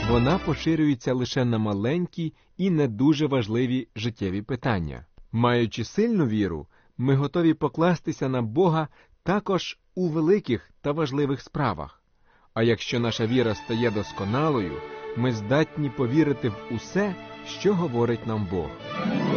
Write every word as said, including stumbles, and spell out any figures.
Вона поширюється лише на маленькі і не дуже важливі життєві питання. Маючи сильну віру, ми готові покластися на Бога також у великих та важливих справах. А якщо наша віра стає досконалою, ми здатні повірити в усе, що говорить нам Бог.